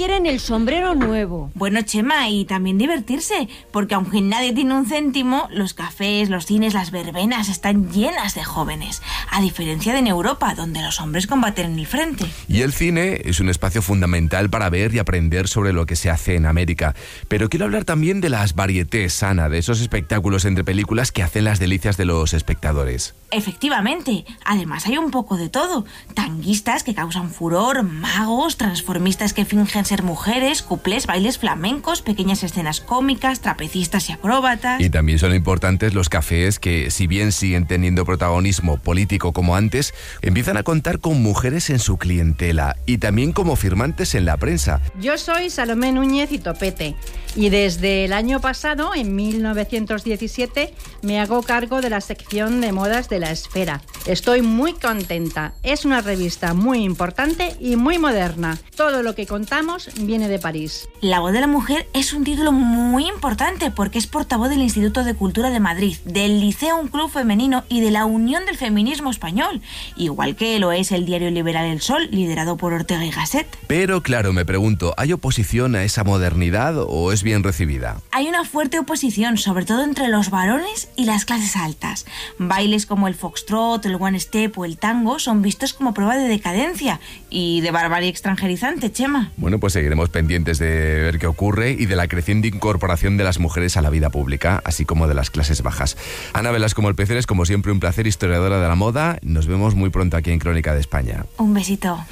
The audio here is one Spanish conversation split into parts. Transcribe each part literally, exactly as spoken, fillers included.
quieren el sombrero nuevo. Bueno, Chema, y también divertirse, porque aunque nadie tiene un céntimo, los cafés, los cines, las verbenas están llenas de jóvenes, a diferencia de en Europa, donde los hombres combaten en el frente. Y el cine es un espacio fundamental para ver y aprender sobre lo que se hace en América. Pero quiero hablar también de las varietés, Ana, de esos espectáculos entre películas que hacen las delicias de los espectadores. Efectivamente, además hay un poco de todo. Tanguistas que causan furor, magos, transformistas que fingen ser mujeres, cuplés, bailes flamencos, pequeñas escenas cómicas, trapecistas y acróbatas. Y también son importantes los cafés que, si bien siguen teniendo protagonismo político como antes, empiezan a contar con mujeres en su clientela y también como firmantes en la prensa. Yo soy Salomé Núñez y Topete y desde el año pasado, en mil novecientos diecisiete, me hago cargo de la sección de modas de La Esfera. Estoy muy contenta. Es una revista muy importante y muy moderna. Todo lo que contamos viene de París. La Voz de la Mujer es un título muy importante porque es portavoz del Instituto de Cultura de Madrid, del Liceum Club Femenino y de la Unión del Feminismo Español, igual que lo es el diario liberal El Sol, liderado por Ortega y Gasset. Pero claro, me pregunto, ¿hay oposición a esa modernidad o es bien recibida? Hay una fuerte oposición, sobre todo entre los varones y las clases altas. Bailes como el foxtrot, el one step o el tango son vistos como prueba de decadencia y de barbarie extranjerizante, Chema. Bueno, pues seguiremos pendientes de ver qué ocurre y de la creciente incorporación de las mujeres a la vida pública, así como de las clases bajas. Ana Velasco Molpeceres, como siempre, un placer, historiadora de la moda. Nos vemos muy pronto aquí en Crónica de España. Un besito.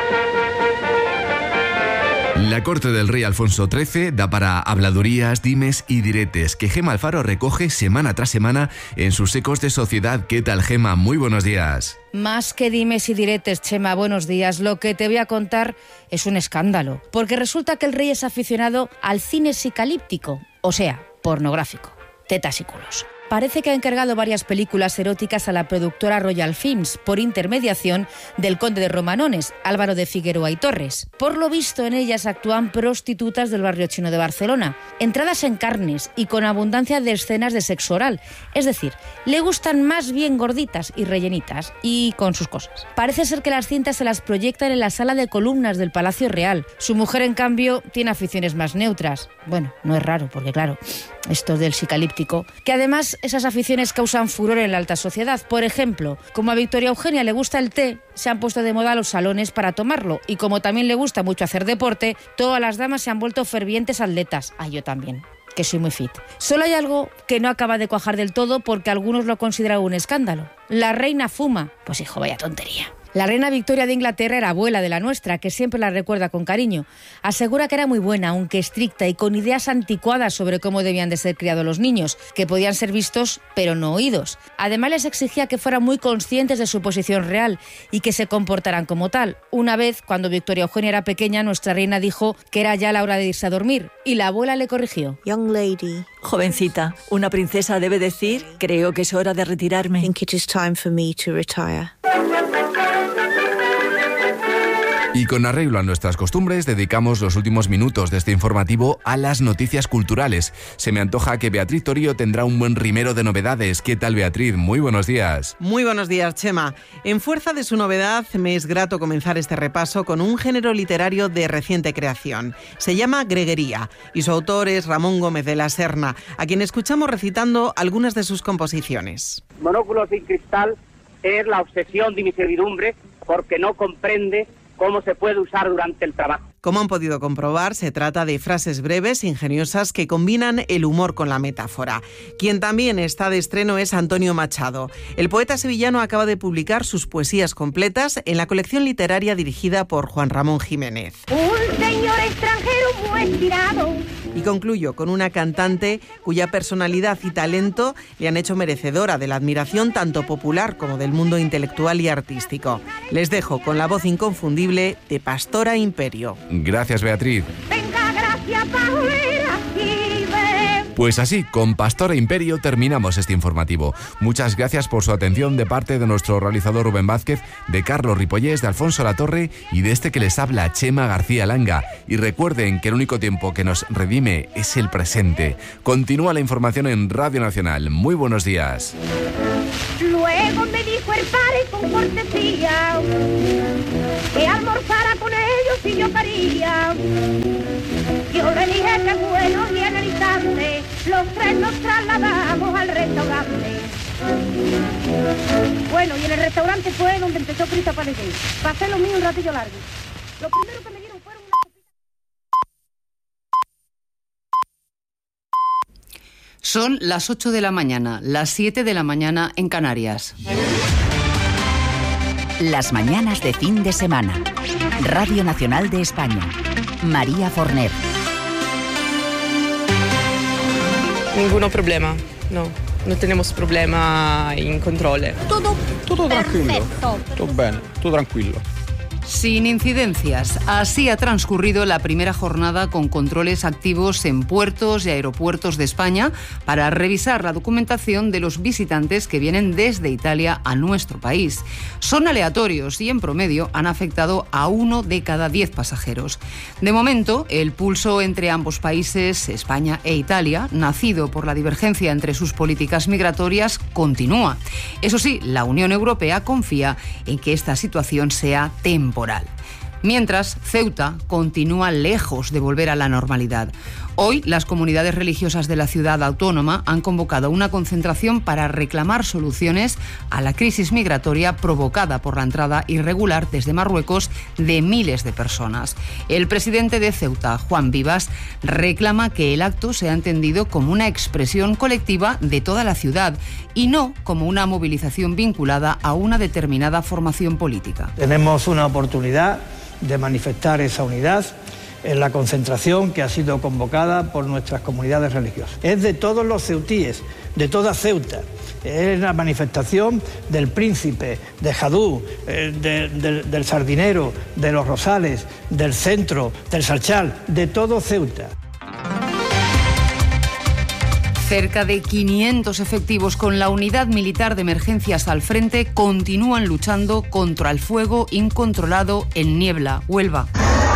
La corte del rey Alfonso trece da para habladurías, dimes y diretes que Gema Alfaro recoge semana tras semana en sus ecos de sociedad. ¿Qué tal, Gema? Muy buenos días. Más que dimes y diretes, Chema, buenos días. Lo que te voy a contar es un escándalo, porque resulta que el rey es aficionado al cine psicalíptico, o sea, pornográfico, tetas y culos. Parece que ha encargado varias películas eróticas a la productora Royal Films por intermediación del conde de Romanones, Álvaro de Figueroa y Torres. Por lo visto, en ellas actúan prostitutas del barrio chino de Barcelona, entradas en carnes y con abundancia de escenas de sexo oral. Es decir, le gustan más bien gorditas y rellenitas y con sus cosas. Parece ser que las cintas se las proyectan en la sala de columnas del Palacio Real. Su mujer, en cambio, tiene aficiones más neutras. Bueno, no es raro, porque claro, esto del psicalíptico, que además esas aficiones causan furor en la alta sociedad. Por ejemplo, como a Victoria Eugenia le gusta el té, se han puesto de moda los salones para tomarlo. Y como también le gusta mucho hacer deporte, todas las damas se han vuelto fervientes atletas. Ah, yo también, que soy muy fit. Solo hay algo que no acaba de cuajar del todo porque algunos lo consideran un escándalo. La reina fuma. Pues hijo, vaya tontería. La reina Victoria de Inglaterra era abuela de la nuestra, que siempre la recuerda con cariño. Asegura que era muy buena, aunque estricta y con ideas anticuadas sobre cómo debían de ser criados los niños, que podían ser vistos pero no oídos. Además les exigía que fueran muy conscientes de su posición real y que se comportaran como tal. Una vez, cuando Victoria Eugenia era pequeña, nuestra reina dijo que era ya la hora de irse a dormir y la abuela le corrigió. Young lady. Jovencita, una princesa debe decir, creo que es hora de retirarme. I think it is time for me to retire. Y con arreglo a nuestras costumbres, dedicamos los últimos minutos de este informativo a las noticias culturales. Se me antoja que Beatriz Torío tendrá un buen rimero de novedades. ¿Qué tal, Beatriz? Muy buenos días. Muy buenos días, Chema. En fuerza de su novedad, me es grato comenzar este repaso con un género literario de reciente creación. Se llama greguería y su autor es Ramón Gómez de la Serna, a quien escuchamos recitando algunas de sus composiciones. Monóculo sin cristal es la obsesión de mi servidumbre porque no comprende cómo se puede usar durante el trabajo. Como han podido comprobar, se trata de frases breves, ingeniosas, que combinan el humor con la metáfora. Quien también está de estreno es Antonio Machado. El poeta sevillano acaba de publicar sus poesías completas en la colección literaria dirigida por Juan Ramón Jiménez. Un señor extranjero muy inspirado. Y concluyo con una cantante cuya personalidad y talento le han hecho merecedora de la admiración tanto popular como del mundo intelectual y artístico. Les dejo con la voz inconfundible de Pastora Imperio. Gracias, Beatriz. Venga, gracias, Paulera, y ve. Pues así, con Pastora Imperio terminamos este informativo. Muchas gracias por su atención de parte de nuestro realizador Rubén Vázquez, de Carlos Ripollés, de Alfonso Latorre y de este que les habla, Chema García Langa. Y recuerden que el único tiempo que nos redime es el presente. Continúa la información en Radio Nacional. Muy buenos días. Luego me dijo el padre con cortesía que almorzara con ellos y yo quería. los tres nos trasladamos al restaurante. Bueno, y en el restaurante fue donde empezó Cristo a padecer. Pasé lo mío un ratillo largo. Lo primero que me dieron fueron una copita. Son las ocho de la mañana, las siete de la mañana en Canarias. Las mañanas de fin de semana. Radio Nacional de España. María Forner. Ninguno problema, no. No tenemos problema in controllo. Todo, todo tranquilo. Todo bene, todo tranquilo. Sin incidencias, así ha transcurrido la primera jornada con controles activos en puertos y aeropuertos de España para revisar la documentación de los visitantes que vienen desde Italia a nuestro país. Son aleatorios y en promedio han afectado a uno de cada diez pasajeros. De momento, el pulso entre ambos países, España e Italia, nacido por la divergencia entre sus políticas migratorias, continúa. Eso sí, la Unión Europea confía en que esta situación sea temporal. Mientras, Ceuta continúa lejos de volver a la normalidad. Hoy, las comunidades religiosas de la ciudad autónoma han convocado una concentración para reclamar soluciones a la crisis migratoria provocada por la entrada irregular desde Marruecos de miles de personas. El presidente de Ceuta, Juan Vivas, reclama que el acto sea entendido como una expresión colectiva de toda la ciudad y no como una movilización vinculada a una determinada formación política. Tenemos una oportunidad de manifestar esa unidad en la concentración que ha sido convocada por nuestras comunidades religiosas. Es de todos los ceutíes, de toda Ceuta. Es la manifestación del Príncipe, de Jadú, de, de, del Sardinero, de los Rosales, del Centro, del Sarchal, de todo Ceuta. Cerca de quinientos efectivos con la unidad militar de emergencias al frente continúan luchando contra el fuego incontrolado en Niebla, Huelva.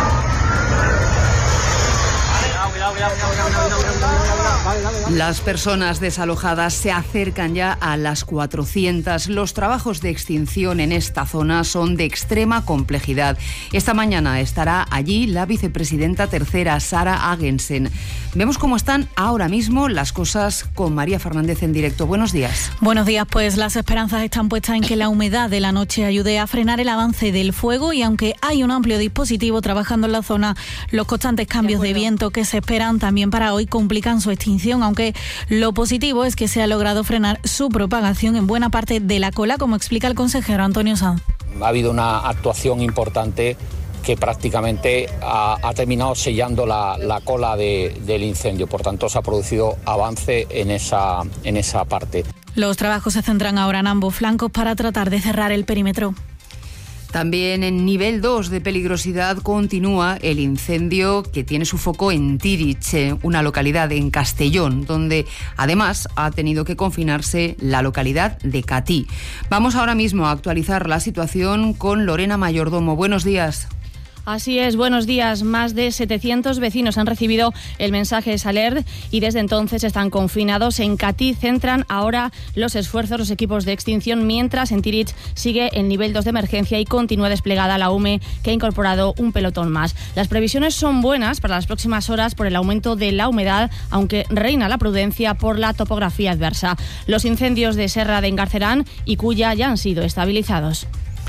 Las personas desalojadas se acercan ya a las cuatrocientas. Los trabajos de extinción en esta zona son de extrema complejidad. Esta mañana estará allí la vicepresidenta tercera, Sara Agensen. Vemos cómo están ahora mismo las cosas con María Fernández en directo. Buenos días. Buenos días, pues las esperanzas están puestas en que la humedad de la noche ayude a frenar el avance del fuego y aunque hay un amplio dispositivo trabajando en la zona, los constantes cambios de, de viento que se esperan también para hoy complican su extinción, aunque lo positivo es que se ha logrado frenar su propagación en buena parte de la cola, como explica el consejero Antonio Sanz. Ha habido una actuación importante que prácticamente ha, ha terminado sellando la, la cola de, del incendio, por tanto se ha producido avance en esa, en esa parte. Los trabajos se centran ahora en ambos flancos para tratar de cerrar el perímetro. También en nivel dos de peligrosidad continúa el incendio que tiene su foco en Tirich, una localidad en Castellón, donde además ha tenido que confinarse la localidad de Catí. Vamos ahora mismo a actualizar la situación con Lorena Mayordomo. Buenos días. Así es, buenos días. Más de setecientos vecinos han recibido el mensaje Salert y desde entonces están confinados. En Catí centran ahora los esfuerzos los equipos de extinción, mientras en Tirich sigue el nivel dos de emergencia y continúa desplegada la U M E, que ha incorporado un pelotón más. Las previsiones son buenas para las próximas horas por el aumento de la humedad, aunque reina la prudencia por la topografía adversa. Los incendios de Serra de Engarcerán y Cuya ya han sido estabilizados.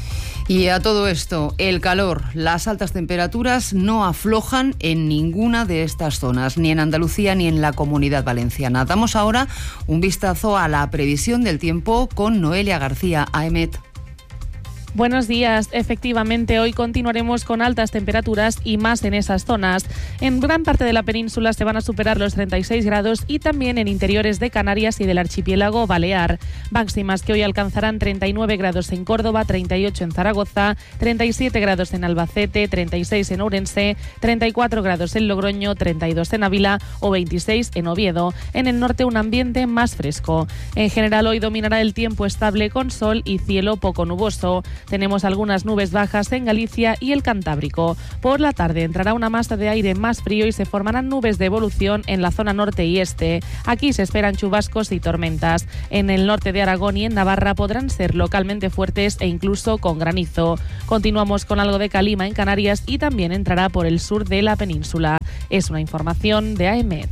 Y a todo esto, el calor, las altas temperaturas no aflojan en ninguna de estas zonas, ni en Andalucía ni en la Comunidad Valenciana. Damos ahora un vistazo a la previsión del tiempo con Noelia García, A E M E T. Buenos días. Efectivamente, hoy continuaremos con altas temperaturas y más en esas zonas. En gran parte de la península se van a superar los treinta y seis grados y también en interiores de Canarias y del archipiélago balear. Máximas que hoy alcanzarán treinta y nueve grados en Córdoba, treinta y ocho en Zaragoza, treinta y siete grados en Albacete, treinta y seis en Ourense, treinta y cuatro grados en Logroño, treinta y dos en Ávila o veintiséis en Oviedo. En el norte un ambiente más fresco. En general hoy dominará el tiempo estable con sol y cielo poco nuboso. Tenemos algunas nubes bajas en Galicia y el Cantábrico. Por la tarde entrará una masa de aire más frío y se formarán nubes de evolución en la zona norte y este. Aquí se esperan chubascos y tormentas. En el norte de Aragón y en Navarra podrán ser localmente fuertes e incluso con granizo. Continuamos con algo de calima en Canarias y también entrará por el sur de la península. Es una información de A E M E T.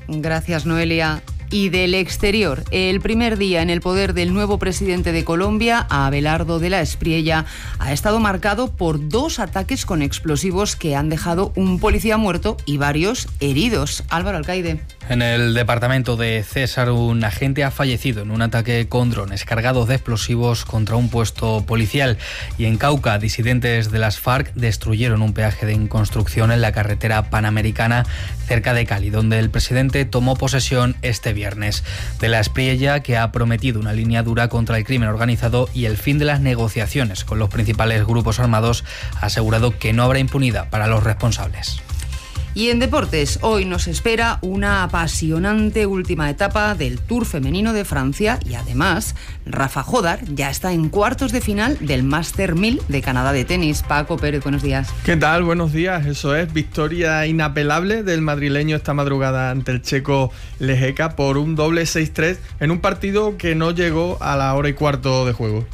Gracias, Noelia. Y del exterior, el primer día en el poder del nuevo presidente de Colombia, Abelardo de la Espriella, ha estado marcado por dos ataques con explosivos que han dejado un policía muerto y varios heridos. Álvaro Alcaide. En el departamento de César, un agente ha fallecido en un ataque con drones cargados de explosivos contra un puesto policial. Y en Cauca, disidentes de las FARC destruyeron un peaje de construcción en la carretera panamericana cerca de Cali, donde el presidente tomó posesión este viernes. De la Espriella, que ha prometido una línea dura contra el crimen organizado y el fin de las negociaciones con los principales grupos armados, ha asegurado que no habrá impunidad para los responsables. Y en deportes, hoy nos espera una apasionante última etapa del Tour femenino de Francia y además Rafa Jodar ya está en cuartos de final del Master mil de Canadá de tenis. Paco Pérez, buenos días. ¿Qué tal? Buenos días. Eso es, victoria inapelable del madrileño esta madrugada ante el checo Lehecka por un doble seis tres en un partido que no llegó a la hora y cuarto de juego.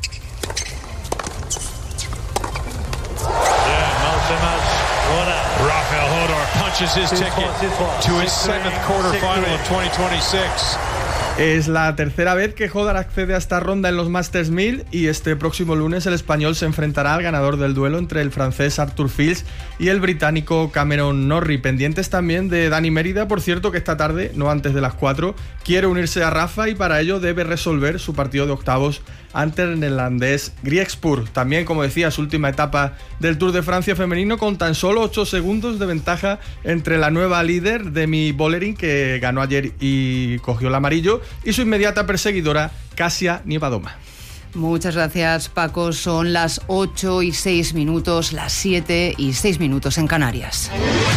Rafael Hodar punches his ticket to his seventh quarterfinal of twenty twenty-six. Es la tercera vez que Hodar accede a esta ronda en los Masters mil y este próximo lunes el español se enfrentará al ganador del duelo entre el francés Arthur Fils y el británico Cameron Norrie. Pendientes también de Dani Mérida, por cierto, que esta tarde, no antes de las cuatro, quiere unirse a Rafa y para ello debe resolver su partido de octavos ante el neerlandés Griekspoor. También, como decía, su última etapa del Tour de Francia femenino con tan solo ocho segundos de ventaja entre la nueva líder Demi Vollering, que ganó ayer y cogió el amarillo, y su inmediata perseguidora Kasia Niewiadoma. Muchas gracias, Paco. Son las ocho y seis minutos, las siete y seis minutos en Canarias.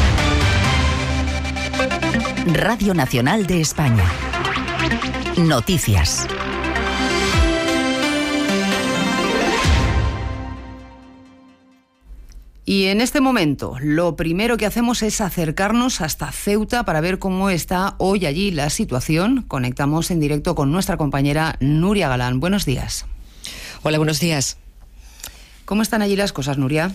Radio Nacional de España. Noticias. Y en este momento, lo primero que hacemos es acercarnos hasta Ceuta para ver cómo está hoy allí la situación. Conectamos en directo con nuestra compañera Nuria Galán. Buenos días. Hola, buenos días. ¿Cómo están allí las cosas, Nuria?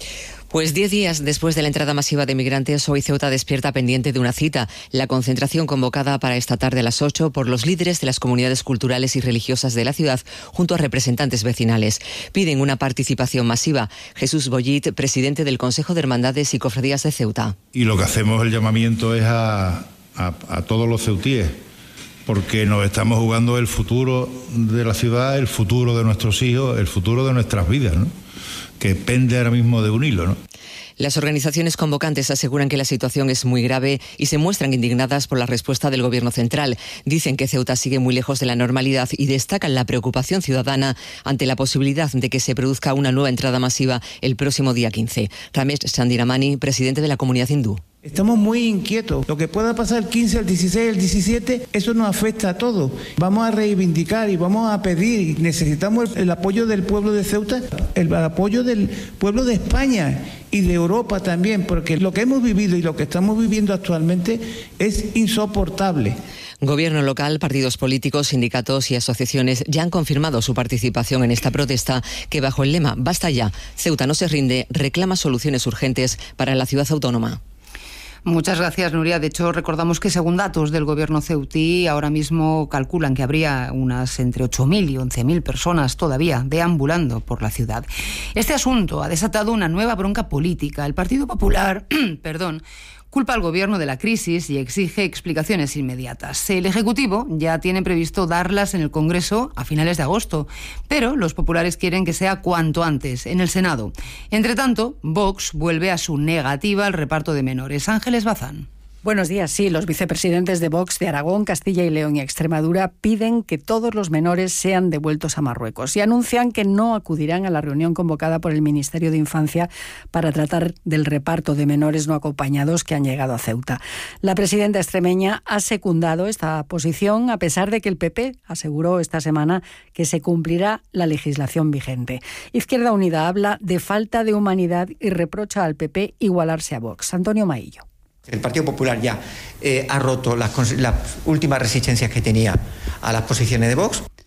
Pues diez días después de la entrada masiva de migrantes, hoy Ceuta despierta pendiente de una cita, la concentración convocada para esta tarde a las ocho por los líderes de las comunidades culturales y religiosas de la ciudad, junto a representantes vecinales. Piden una participación masiva. Jesús Bollit, presidente del Consejo de Hermandades y Cofradías de Ceuta. Y lo que hacemos, el llamamiento es a, a, a todos los ceutíes, porque nos estamos jugando el futuro de la ciudad, el futuro de nuestros hijos, el futuro de nuestras vidas, ¿no?, que pende ahora mismo de un hilo, ¿no? Las organizaciones convocantes aseguran que la situación es muy grave y se muestran indignadas por la respuesta del Gobierno central. Dicen que Ceuta sigue muy lejos de la normalidad y destacan la preocupación ciudadana ante la posibilidad de que se produzca una nueva entrada masiva el próximo día quince. Ramesh Chandiramani, presidente de la comunidad hindú. Estamos muy inquietos. Lo que pueda pasar el quince, el dieciséis, el diecisiete, eso nos afecta a todos. Vamos a reivindicar y vamos a pedir, necesitamos el, el apoyo del pueblo de Ceuta, el apoyo del pueblo de España y de Europa también, porque lo que hemos vivido y lo que estamos viviendo actualmente es insoportable. Gobierno local, partidos políticos, sindicatos y asociaciones ya han confirmado su participación en esta protesta que, bajo el lema "Basta ya, Ceuta no se rinde", reclama soluciones urgentes para la ciudad autónoma. Muchas gracias, Nuria. De hecho, recordamos que según datos del gobierno ceutí, ahora mismo calculan que habría unas entre ocho mil y once mil personas todavía deambulando por la ciudad. Este asunto ha desatado una nueva bronca política. El Partido Popular, perdón, culpa al gobierno de la crisis y exige explicaciones inmediatas. El Ejecutivo ya tiene previsto darlas en el Congreso a finales de agosto, pero los populares quieren que sea cuanto antes, en el Senado. Entre tanto, Vox vuelve a su negativa al reparto de menores. Ángeles Bazán. Buenos días. Sí, los vicepresidentes de Vox de Aragón, Castilla y León y Extremadura piden que todos los menores sean devueltos a Marruecos y anuncian que no acudirán a la reunión convocada por el Ministerio de Infancia para tratar del reparto de menores no acompañados que han llegado a Ceuta. La presidenta extremeña ha secundado esta posición a pesar de que el P P aseguró esta semana que se cumplirá la legislación vigente. Izquierda Unida habla de falta de humanidad y reprocha al P P igualarse a Vox. Antonio Maillo. El Partido Popular ya eh, ha roto las, las últimas resistencias que tenía a las posiciones de Vox.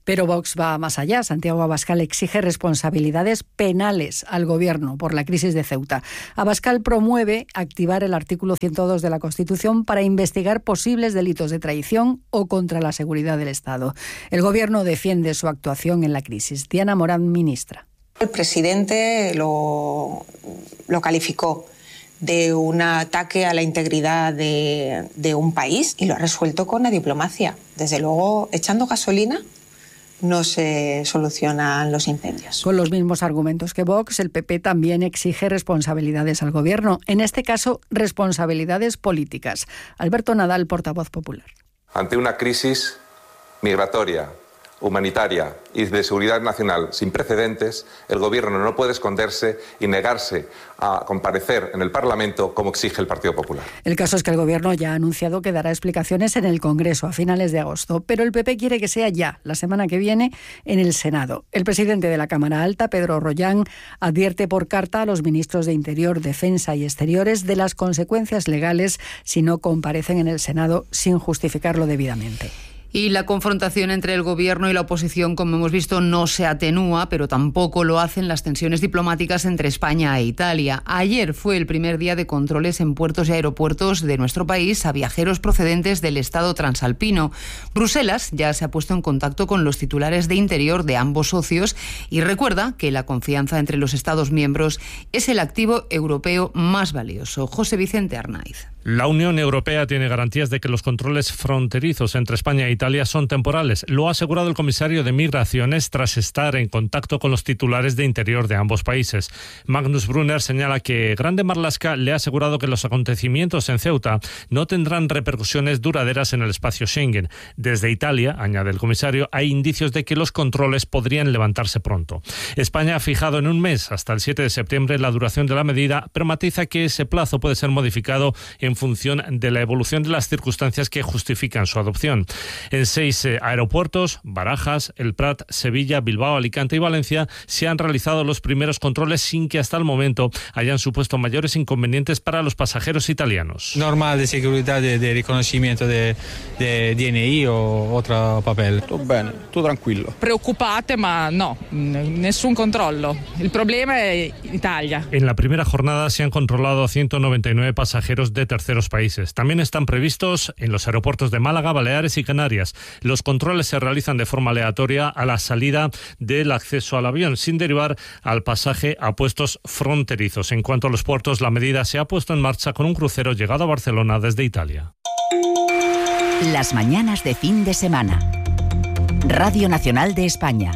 Pero Vox va más allá. Santiago Abascal exige responsabilidades penales al Gobierno por la crisis de Ceuta. Abascal promueve activar el artículo ciento dos de la Constitución para investigar posibles delitos de traición o contra la seguridad del Estado. El Gobierno defiende su actuación en la crisis. Diana Morán, ministra. El presidente lo, lo calificó de un ataque a la integridad de, de un país y lo ha resuelto con la diplomacia. Desde luego, echando gasolina no se solucionan los incendios. Con los mismos argumentos que Vox, el P P también exige responsabilidades al Gobierno. En este caso, responsabilidades políticas. Alberto Nadal, portavoz popular. Ante una crisis migratoria, humanitaria y de seguridad nacional sin precedentes, el Gobierno no puede esconderse y negarse a comparecer en el Parlamento como exige el Partido Popular. El caso es que el Gobierno ya ha anunciado que dará explicaciones en el Congreso a finales de agosto, pero el P P quiere que sea ya, la semana que viene, en el Senado. El presidente de la Cámara Alta, Pedro Rollán, advierte por carta a los ministros de Interior, Defensa y Exteriores de las consecuencias legales si no comparecen en el Senado sin justificarlo debidamente. Y la confrontación entre el Gobierno y la oposición, como hemos visto, no se atenúa, pero tampoco lo hacen las tensiones diplomáticas entre España e Italia. Ayer fue el primer día de controles en puertos y aeropuertos de nuestro país a viajeros procedentes del Estado transalpino. Bruselas ya se ha puesto en contacto con los titulares de Interior de ambos socios y recuerda que la confianza entre los Estados miembros es el activo europeo más valioso. José Vicente Arnaiz. La Unión Europea tiene garantías de que los controles fronterizos entre España e Italia son temporales. Lo ha asegurado el comisario de Migraciones tras estar en contacto con los titulares de Interior de ambos países. Magnus Brunner señala que Grande Marlaska le ha asegurado que los acontecimientos en Ceuta no tendrán repercusiones duraderas en el espacio Schengen. Desde Italia, añade el comisario, hay indicios de que los controles podrían levantarse pronto. España ha fijado en un mes, hasta el siete de septiembre, la duración de la medida, pero matiza que ese plazo puede ser modificado en en función de la evolución de las circunstancias que justifican su adopción. En seis eh, aeropuertos, Barajas, El Prat, Sevilla, Bilbao, Alicante y Valencia, se han realizado los primeros controles sin que hasta el momento hayan supuesto mayores inconvenientes para los pasajeros italianos. Normal de seguridad, de, de reconocimiento de, de D N I o otro papel. Tutto bene, tutto tranquillo. Preoccupate, ma no, nessun controllo. El problema es Italia. En la primera jornada se han controlado a ciento noventa y nueve pasajeros de terceros países. También están previstos en los aeropuertos de Málaga, Baleares y Canarias. Los controles se realizan de forma aleatoria a la salida del acceso al avión, sin derivar al pasaje a puestos fronterizos. En cuanto a los puertos, la medida se ha puesto en marcha con un crucero llegado a Barcelona desde Italia. Las mañanas de fin de semana. Radio Nacional de España.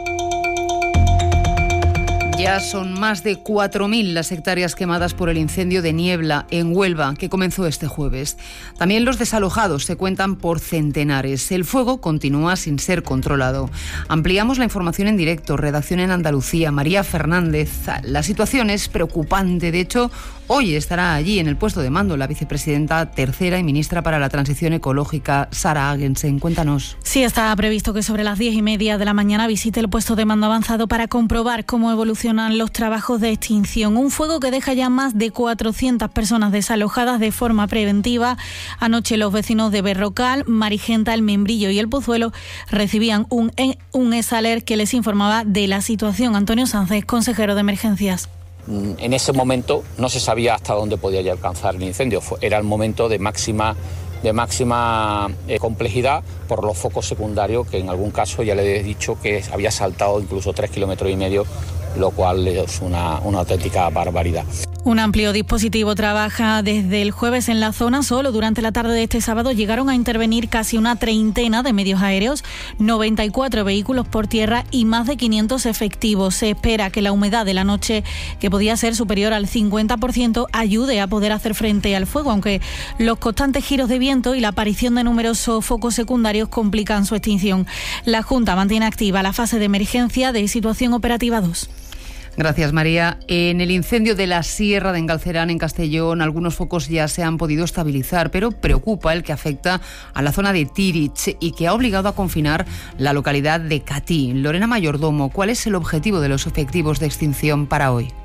Ya son más de cuatro mil las hectáreas quemadas por el incendio de Niebla en Huelva, que comenzó este jueves. También los desalojados se cuentan por centenares. El fuego continúa sin ser controlado. Ampliamos la información en directo. Redacción en Andalucía, María Fernández. La situación es preocupante. De hecho, hoy estará allí en el puesto de mando la vicepresidenta tercera y ministra para la Transición Ecológica, Sara Agensen. Cuéntanos. Sí, está previsto que sobre las diez y media de la mañana visite el puesto de mando avanzado para comprobar cómo evoluciona los trabajos de extinción. Un fuego que deja ya más de cuatrocientas personas desalojadas de forma preventiva. Anoche los vecinos de Berrocal, Marigenta, El Membrillo y El Pozuelo recibían un, un ESALER que les informaba de la situación. Antonio Sánchez, consejero de Emergencias. En ese momento no se sabía hasta dónde podía alcanzar el incendio. Era el momento de máxima de máxima eh, complejidad por los focos secundarios, que en algún caso ya le he dicho que había saltado incluso tres kilómetros y medio, lo cual es una, una auténtica barbaridad. Un amplio dispositivo trabaja desde el jueves en la zona. Solo durante la tarde de este sábado llegaron a intervenir casi una treintena de medios aéreos, noventa y cuatro vehículos por tierra y más de quinientos efectivos. Se espera que la humedad de la noche, que podía ser superior al cincuenta por ciento, ayude a poder hacer frente al fuego, aunque los constantes giros de viento y la aparición de numerosos focos secundarios complican su extinción. La Junta mantiene activa la fase de emergencia de situación operativa dos. Gracias, María. En el incendio de la Sierra de Engalcerán, en Castellón, algunos focos ya se han podido estabilizar, pero preocupa el que afecta a la zona de Tirich y que ha obligado a confinar la localidad de Catí. Lorena Mayordomo, ¿cuál es el objetivo de los efectivos de extinción para hoy?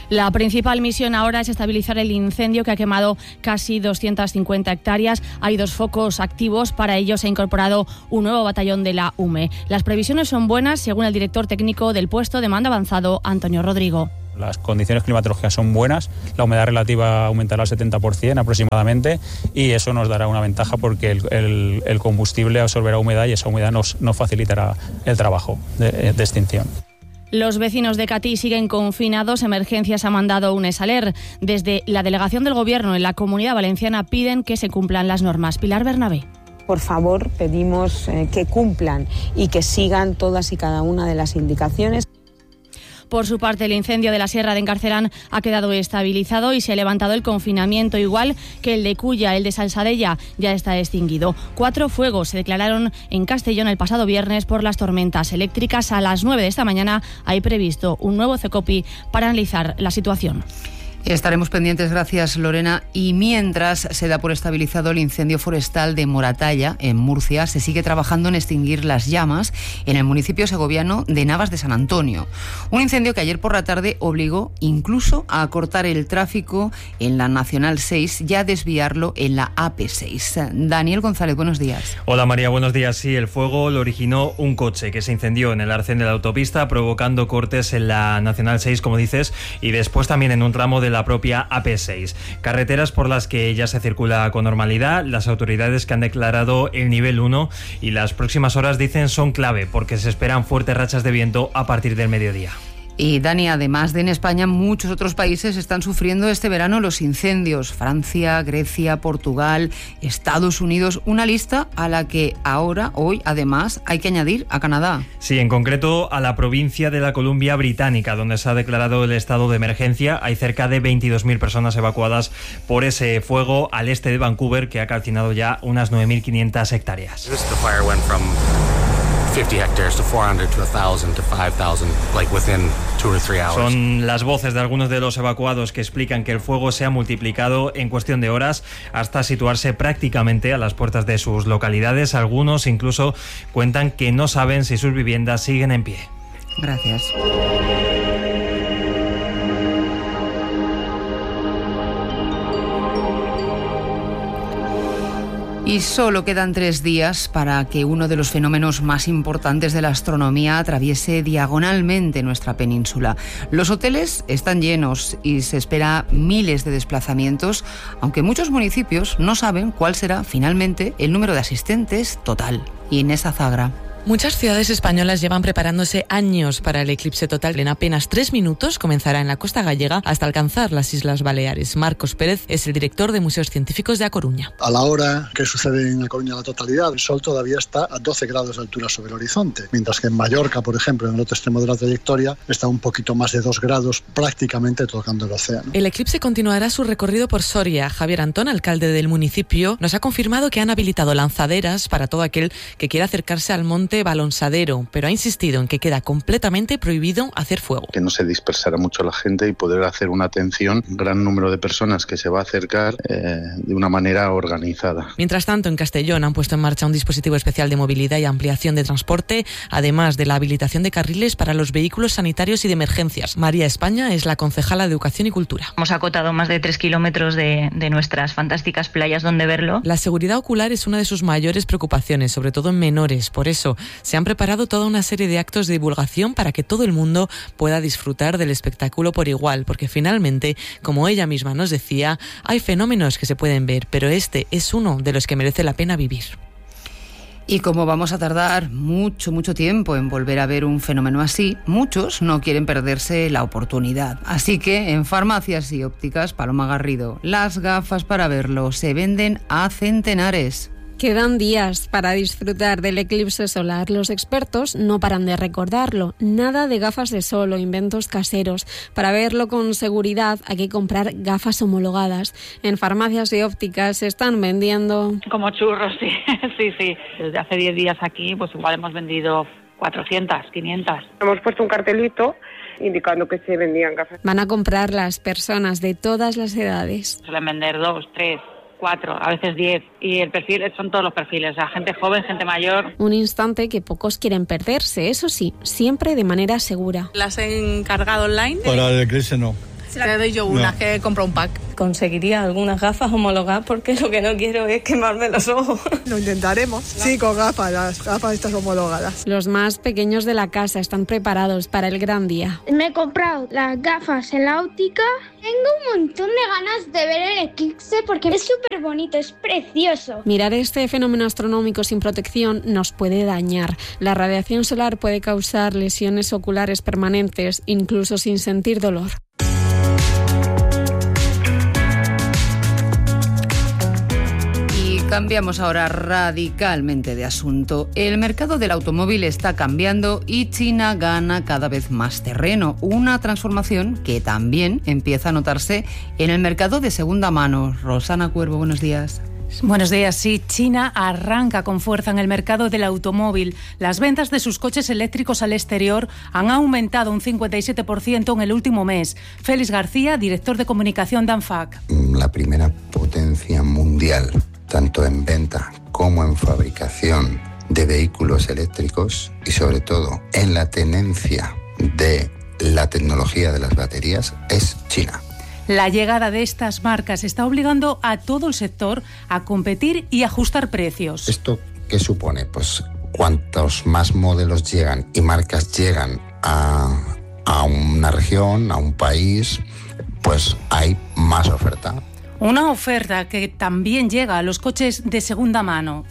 La principal misión ahora es estabilizar el incendio que ha quemado casi doscientas cincuenta hectáreas. Hay dos focos activos. Para ello se ha incorporado un nuevo batallón de la U M E. Las previsiones son buenas, según el director técnico del puesto de mando avanzado, Antonio Rodrigo. Las condiciones climatológicas son buenas, la humedad relativa aumentará al setenta por ciento aproximadamente y eso nos dará una ventaja porque el, el, el combustible absorberá humedad y esa humedad nos, nos facilitará el trabajo de, de extinción. Los vecinos de Catí siguen confinados. Emergencias ha mandado un ESALER. Desde la delegación del Gobierno en la Comunidad Valenciana piden que se cumplan las normas. Pilar Bernabé. Por favor, pedimos eh, que cumplan y que sigan todas y cada una de las indicaciones. Por su parte, el incendio de la Sierra de Encarcerán ha quedado estabilizado y se ha levantado el confinamiento, igual que el de Culla. El de Salsadella ya está extinguido. Cuatro fuegos se declararon en Castellón el pasado viernes por las tormentas eléctricas. A las nueve de esta mañana hay previsto un nuevo CECOPI para analizar la situación. Estaremos pendientes, gracias Lorena. Y mientras se da por estabilizado el incendio forestal de Moratalla, en Murcia, se sigue trabajando en extinguir las llamas en el municipio segoviano de Navas de San Antonio. Un incendio que ayer por la tarde obligó incluso a cortar el tráfico en la Nacional seis y a desviarlo en la A P seis. Daniel González, buenos días. Hola María, buenos días. Sí, el fuego lo originó un coche que se incendió en el arcén de la autopista, provocando cortes en la Nacional seis, como dices, y después también en un tramo de la propia A P seis. Carreteras por las que ya se circula con normalidad, las autoridades que han declarado el nivel uno y las próximas horas, dicen, son clave porque se esperan fuertes rachas de viento a partir del mediodía. Y Dani, además de en España, muchos otros países están sufriendo este verano los incendios. Francia, Grecia, Portugal, Estados Unidos. Una lista a la que ahora, hoy, además, hay que añadir a Canadá. Sí, en concreto a la provincia de la Columbia Británica, donde se ha declarado el estado de emergencia. Hay cerca de veintidós mil personas evacuadas por ese fuego al este de Vancouver, que ha calcinado ya unas nueve mil quinientas hectáreas. fifty hectares to four hundred to one thousand to five thousand, like within two or three hours. Son las voces de algunos de los evacuados que explican que el fuego se ha multiplicado en cuestión de horas hasta situarse prácticamente a las puertas de sus localidades. Algunos incluso cuentan que no saben si sus viviendas siguen en pie. Gracias. Y solo quedan tres días para que uno de los fenómenos más importantes de la astronomía atraviese diagonalmente nuestra península. Los hoteles están llenos y se espera miles de desplazamientos, aunque muchos municipios no saben cuál será finalmente el número de asistentes total. Inés Azagra. Muchas ciudades españolas llevan preparándose años para el eclipse total. En apenas tres minutos comenzará en la costa gallega hasta alcanzar las Islas Baleares. Marcos Pérez es el director de Museos Científicos de A Coruña. A la hora que sucede en A Coruña la totalidad, el Sol todavía está a doce grados de altura sobre el horizonte, mientras que en Mallorca, por ejemplo, en el otro extremo de la trayectoria, está un poquito más de dos grados, prácticamente tocando el océano. El eclipse continuará su recorrido por Soria. Javier Antón, alcalde del municipio, nos ha confirmado que han habilitado lanzaderas para todo aquel que quiera acercarse al monte Balonsadero, pero ha insistido en que queda completamente prohibido hacer fuego. Que no se dispersara mucho la gente y poder hacer una atención, un gran número de personas que se va a acercar eh, de una manera organizada. Mientras tanto, en Castellón han puesto en marcha un dispositivo especial de movilidad y ampliación de transporte, además de la habilitación de carriles para los vehículos sanitarios y de emergencias. María España es la concejala de Educación y Cultura. Hemos acotado más de tres kilómetros de, de nuestras fantásticas playas donde verlo. La seguridad ocular es una de sus mayores preocupaciones, sobre todo en menores. Por eso se han preparado toda una serie de actos de divulgación para que todo el mundo pueda disfrutar del espectáculo por igual, porque finalmente, como ella misma nos decía, hay fenómenos que se pueden ver, pero este es uno de los que merece la pena vivir. Y como vamos a tardar mucho, mucho tiempo en volver a ver un fenómeno así, muchos no quieren perderse la oportunidad. Así que en farmacias y ópticas Paloma Garrido, las gafas para verlo se venden a centenares. Quedan días para disfrutar del eclipse solar. Los expertos no paran de recordarlo. Nada de gafas de sol o inventos caseros. Para verlo con seguridad hay que comprar gafas homologadas. En farmacias y ópticas se están vendiendo... Como churros, sí, sí, sí. Desde hace diez días aquí, pues igual hemos vendido cuatrocientas, quinientas. Hemos puesto un cartelito indicando que se vendían gafas. Van a comprar las personas de todas las edades. Suelen vender dos, tres... cuatro, a veces diez, y el perfil son todos los perfiles, o sea, gente joven, gente mayor. Un instante que pocos quieren perderse, eso sí, siempre de manera segura. ¿Las he encargado online? Para el eclipse no. Te doy yo unas, no. que he comprado un pack. Conseguiría algunas gafas homologadas porque lo que no quiero es quemarme los ojos. Lo intentaremos. Sí, con gafas, las gafas estas homologadas. Los más pequeños de la casa están preparados para el gran día. Me he comprado las gafas en la óptica. Tengo un montón de ganas de ver el eclipse porque es súper bonito, es precioso. Mirar este fenómeno astronómico sin protección nos puede dañar. La radiación solar puede causar lesiones oculares permanentes, incluso sin sentir dolor. Cambiamos ahora radicalmente de asunto. El mercado del automóvil está cambiando y China gana cada vez más terreno. Una transformación que también empieza a notarse en el mercado de segunda mano. Rosana Cuervo, buenos días. Buenos días. Sí, China arranca con fuerza en el mercado del automóvil. Las ventas de sus coches eléctricos al exterior han aumentado un cincuenta y siete por ciento en el último mes. Félix García, director de comunicación de ANFAC. La primera potencia mundial, tanto en venta como en fabricación de vehículos eléctricos y sobre todo en la tenencia de la tecnología de las baterías, es China. La llegada de estas marcas está obligando a todo el sector a competir y ajustar precios. ¿Esto qué supone? Pues cuantos más modelos llegan y marcas llegan a, a una región, a un país, pues hay más oferta. Una oferta que también llega a los coches de segunda mano,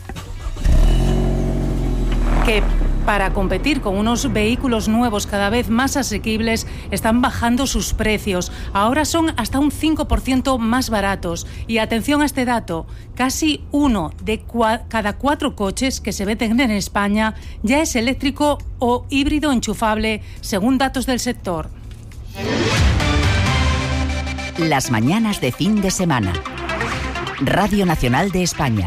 que para competir con unos vehículos nuevos cada vez más asequibles están bajando sus precios. Ahora son hasta un cinco por ciento más baratos. Y atención a este dato, casi uno de cua- cada cuatro coches que se venden en España ya es eléctrico o híbrido enchufable, según datos del sector. Las mañanas de fin de semana. Radio Nacional de España.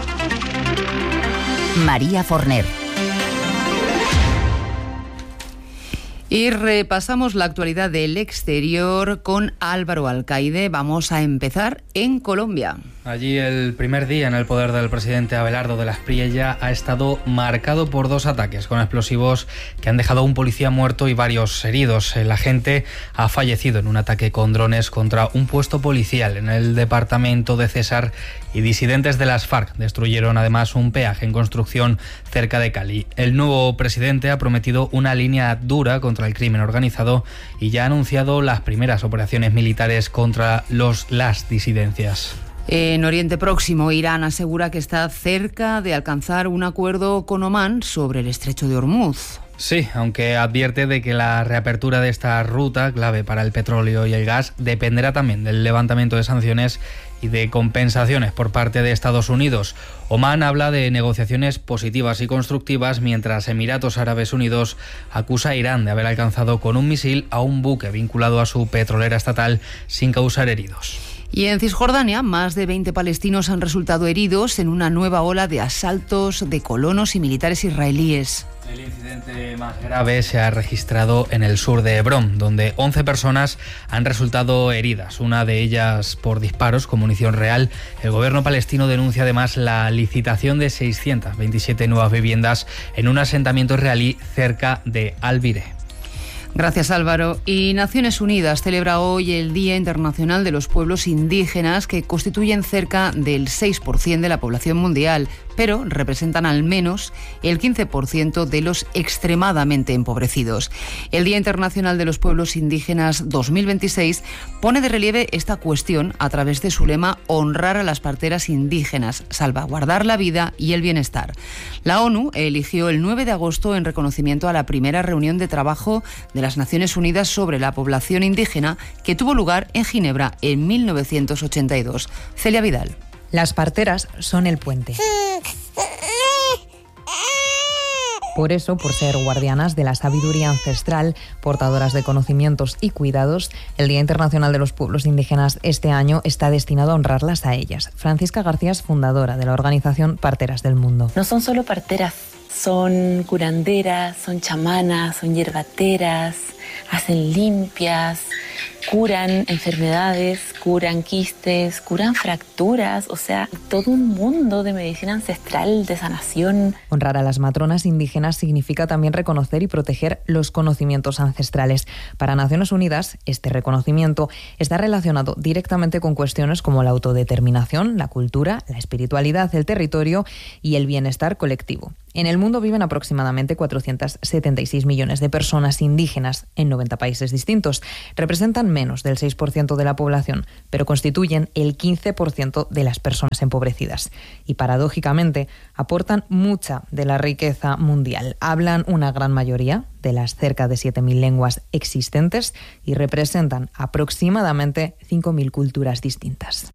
María Forner. Y repasamos la actualidad del exterior con Álvaro Alcaide. Vamos a empezar en Colombia. Allí el primer día en el poder del presidente Abelardo de la Espriella ha estado marcado por dos ataques con explosivos que han dejado a un policía muerto y varios heridos. El agente ha fallecido en un ataque con drones contra un puesto policial en el departamento de Cesar, y disidentes de las FARC destruyeron además un peaje en construcción cerca de Cali. El nuevo presidente ha prometido una línea dura contra el crimen organizado y ya ha anunciado las primeras operaciones militares contra los, las disidencias. En Oriente Próximo, Irán asegura que está cerca de alcanzar un acuerdo con Omán sobre el estrecho de Hormuz. Sí, aunque advierte de que la reapertura de esta ruta, clave para el petróleo y el gas, dependerá también del levantamiento de sanciones y de compensaciones por parte de Estados Unidos. Omán habla de negociaciones positivas y constructivas, mientras Emiratos Árabes Unidos acusa a Irán de haber alcanzado con un misil a un buque vinculado a su petrolera estatal sin causar heridos. Y en Cisjordania, más de veinte palestinos han resultado heridos en una nueva ola de asaltos de colonos y militares israelíes. El incidente más grave se ha registrado en el sur de Hebrón, donde once personas han resultado heridas, una de ellas por disparos con munición real. El gobierno palestino denuncia además la licitación de seiscientas veintisiete nuevas viviendas en un asentamiento israelí cerca de Al-Biré. Gracias, Álvaro. Y Naciones Unidas celebra hoy el Día Internacional de los Pueblos Indígenas, que constituyen cerca del seis por ciento de la población mundial, pero representan al menos el quince por ciento de los extremadamente empobrecidos. El Día Internacional de los Pueblos Indígenas dos mil veintiséis pone de relieve esta cuestión a través de su lema honrar a las parteras indígenas, salvaguardar la vida y el bienestar. La ONU eligió el nueve de agosto en reconocimiento a la primera reunión de trabajo de las Naciones Unidas sobre la población indígena, que tuvo lugar en Ginebra en mil novecientos ochenta y dos. Celia Vidal. Las parteras son el puente. Por eso, por ser guardianas de la sabiduría ancestral, portadoras de conocimientos y cuidados, el Día Internacional de los Pueblos Indígenas este año está destinado a honrarlas a ellas. Francisca García es fundadora de la organización Parteras del Mundo. No son solo parteras, son curanderas, son chamanas, son hierbateras, hacen limpias, curan enfermedades, curan quistes, curan fracturas, o sea, todo un mundo de medicina ancestral, de sanación. Honrar a las matronas indígenas significa también reconocer y proteger los conocimientos ancestrales. Para Naciones Unidas, este reconocimiento está relacionado directamente con cuestiones como la autodeterminación, la cultura, la espiritualidad, el territorio y el bienestar colectivo. En el mundo viven aproximadamente cuatrocientos setenta y seis millones de personas indígenas en noventa países distintos. Representan menos del seis por ciento de la población, pero constituyen el quince por ciento de las personas empobrecidas. Y paradójicamente aportan mucha de la riqueza mundial. Hablan una gran mayoría de las cerca de siete mil lenguas existentes y representan aproximadamente cinco mil culturas distintas.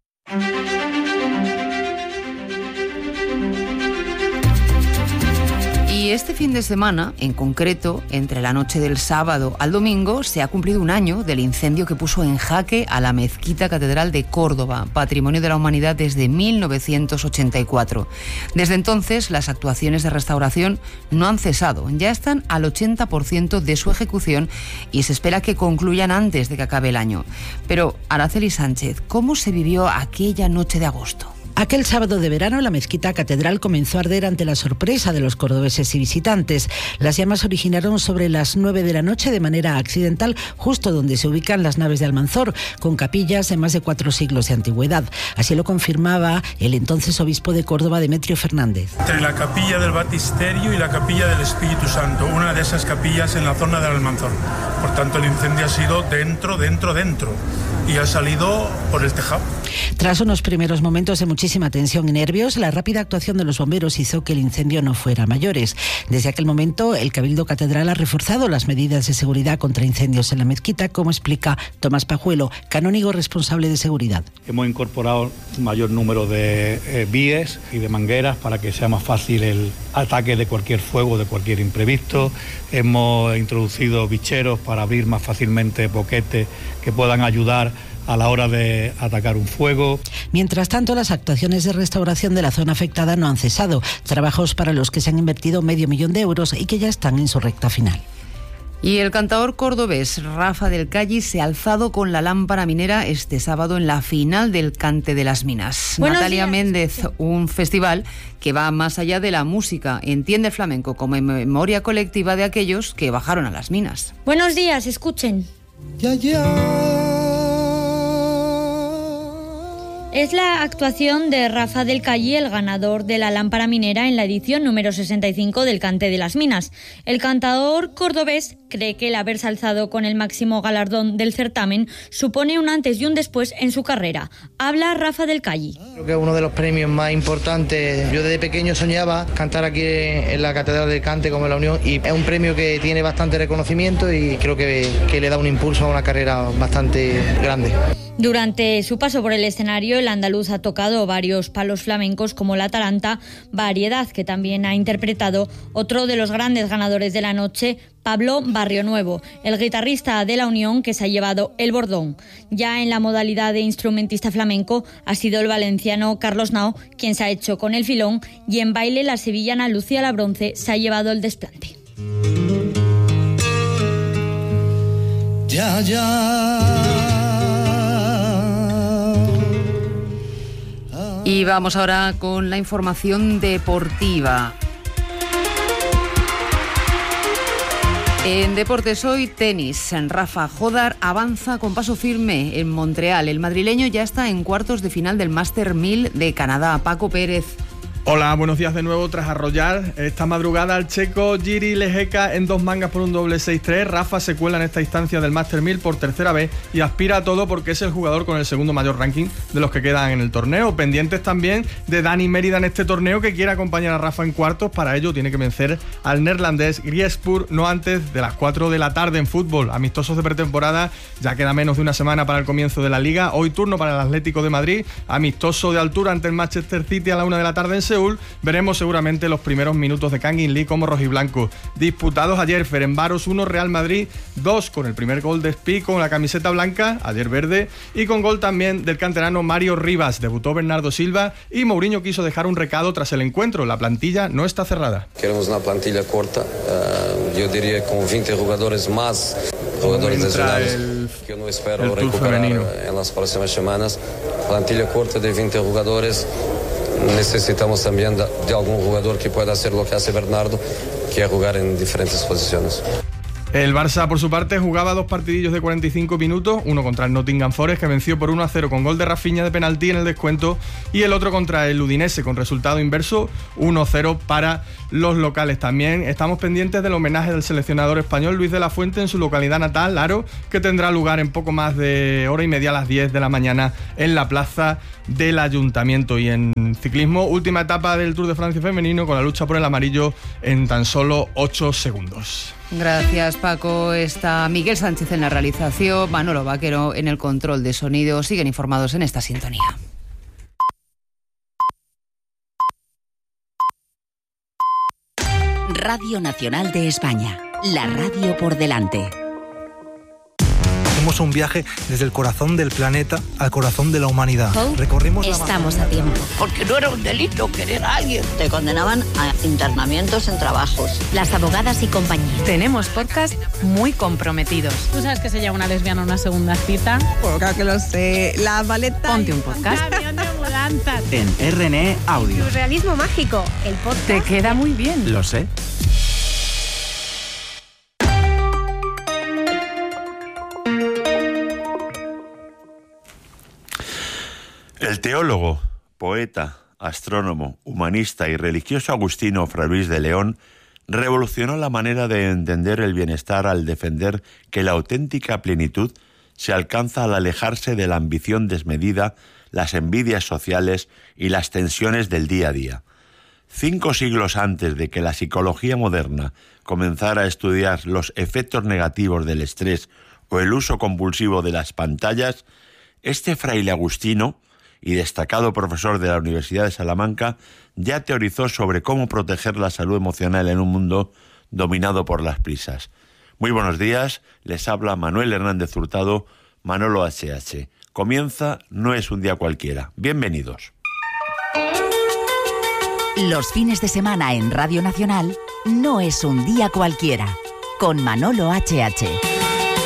Y este fin de semana, en concreto, entre la noche del sábado al domingo, se ha cumplido un año del incendio que puso en jaque a la Mezquita Catedral de Córdoba, Patrimonio de la Humanidad desde mil novecientos ochenta y cuatro. Desde entonces, las actuaciones de restauración no han cesado. Ya están al ochenta por ciento de su ejecución y se espera que concluyan antes de que acabe el año. Pero, Araceli Sánchez, ¿cómo se vivió aquella noche de agosto? Aquel sábado de verano, la Mezquita Catedral comenzó a arder ante la sorpresa de los cordobeses y visitantes. Las llamas se originaron sobre las nueve de la noche de manera accidental, justo donde se ubican las naves de Almanzor, con capillas de más de cuatro siglos de antigüedad. Así lo confirmaba el entonces obispo de Córdoba, Demetrio Fernández. Entre la capilla del Baptisterio y la capilla del Espíritu Santo, una de esas capillas en la zona del Almanzor. Por tanto, el incendio ha sido dentro, dentro, dentro. Y ha salido por el tejado. Tras unos primeros momentos de muchísima tensión y nervios, la rápida actuación de los bomberos hizo que el incendio no fuera a mayores. Desde aquel momento, el Cabildo Catedral ha reforzado las medidas de seguridad contra incendios en la mezquita, como explica Tomás Pajuelo, canónigo responsable de seguridad. Hemos incorporado un mayor número de eh, víes y de mangueras para que sea más fácil el ataque de cualquier fuego, de cualquier imprevisto. Hemos introducido bicheros para abrir más fácilmente boquetes que puedan ayudar a la hora de atacar un fuego. Mientras tanto, las actuaciones de restauración de la zona afectada no han cesado, trabajos para los que se han invertido medio millón de euros y que ya están en su recta final. Y el cantador cordobés Rafa del Calle se ha alzado con la lámpara minera este sábado en la final del Cante de las Minas. Buenos Natalia días. Méndez, un festival que va más allá de la música, entiende el flamenco como memoria colectiva de aquellos que bajaron a las minas. Buenos días, escuchen. Ya, ya. Es la actuación de Rafa del Calle, el ganador de la lámpara minera en la edición número sesenta y cinco del Cante de las Minas. El cantador cordobés cree que el haberse alzado con el máximo galardón del certamen supone un antes y un después en su carrera. Habla Rafa del Calle. Creo que es uno de los premios más importantes. Yo desde pequeño soñaba cantar aquí en la Catedral del Cante como en la Unión y es un premio que tiene bastante reconocimiento y creo que, que le da un impulso a una carrera bastante grande. Durante su paso por el escenario, el andaluz ha tocado varios palos flamencos como la taranta, variedad que también ha interpretado otro de los grandes ganadores de la noche, Pablo Barrionuevo, el guitarrista de la Unión que se ha llevado el bordón. Ya en la modalidad de instrumentista flamenco ha sido el valenciano Carlos Nao quien se ha hecho con el filón y en baile la sevillana Lucía Labronce se ha llevado el desplante. Ya, ya. Y vamos ahora con la información deportiva. En deportes hoy, tenis. Rafa Jodar avanza con paso firme en Montreal. El madrileño ya está en cuartos de final del Master mil de Canadá. Paco Pérez. Hola, buenos días de nuevo. Tras arrollar esta madrugada al checo Jiri Lehecka en dos mangas por un doble seis tres, Rafa se cuela en esta instancia del Master mil por tercera vez y aspira a todo porque es el jugador con el segundo mayor ranking de los que quedan en el torneo. Pendientes también de Dani Mérida en este torneo, que quiere acompañar a Rafa en cuartos. Para ello tiene que vencer al neerlandés Griespur no antes de las cuatro de la tarde en fútbol. Amistosos de pretemporada, ya queda menos de una semana para el comienzo de la Liga. Hoy turno para el Atlético de Madrid, amistoso de altura ante el Manchester City a la una de la tarde en Seúl. Veremos seguramente los primeros minutos de Kang In Lee como rojiblanco. Disputados ayer, Ferencváros uno, Real Madrid dos, con el primer gol de Spi con la camiseta blanca, ayer verde, y con gol también del canterano Mario Rivas. Debutó Bernardo Silva y Mourinho quiso dejar un recado tras el encuentro. La plantilla no está cerrada. Queremos una plantilla corta, uh, yo diría con veinte jugadores más jugadores entra lesionados el, que no espero el Tour recuperar femenino. en las próximas semanas. Plantilla corta de veinte jugadores. Necesitamos también de, de algún jugador que pueda hacer lo que hace Bernardo, que es jugar en diferentes posiciones. El Barça, por su parte, jugaba dos partidillos de cuarenta y cinco minutos, uno contra el Nottingham Forest, que venció por uno a cero con gol de Rafinha de penalti en el descuento, y el otro contra el Udinese, con resultado inverso, uno cero para los locales. También estamos pendientes del homenaje del seleccionador español Luis de la Fuente en su localidad natal, Haro, que tendrá lugar en poco más de hora y media a las diez de la mañana en la plaza del Ayuntamiento. Y en ciclismo, última etapa del Tour de Francia femenino, con la lucha por el amarillo en tan solo ocho segundos. Gracias, Paco. Está Miguel Sánchez en la realización, Manolo Vaquero en el control de sonido. Siguen informados en esta sintonía. Radio Nacional de España, la radio por delante. Hacemos un viaje desde el corazón del planeta al corazón de la humanidad. Hope, Recorrimos la estamos a tiempo. Porque no era un delito querer a alguien. Te condenaban a internamientos en trabajos. Las abogadas y compañía. Tenemos podcast muy comprometidos. ¿Tú sabes que se llama una lesbiana una segunda cita? Pues claro que lo sé. La maleta. Ponte un podcast. Camión de mudanzas. En R N E Audio. Surrealismo mágico. El podcast. Te queda muy bien. Lo sé. El teólogo, poeta, astrónomo, humanista y religioso agustino Fray Luis de León revolucionó la manera de entender el bienestar al defender que la auténtica plenitud se alcanza al alejarse de la ambición desmedida, las envidias sociales y las tensiones del día a día. Cinco siglos antes de que la psicología moderna comenzara a estudiar los efectos negativos del estrés o el uso compulsivo de las pantallas, este fraile agustino y destacado profesor de la Universidad de Salamanca, ya teorizó sobre cómo proteger la salud emocional en un mundo dominado por las prisas. Muy buenos días, les habla Manuel Hernández Hurtado, Manolo H H. Comienza No es un día cualquiera. Bienvenidos. Los fines de semana en Radio Nacional, No es un día cualquiera, con Manolo H H.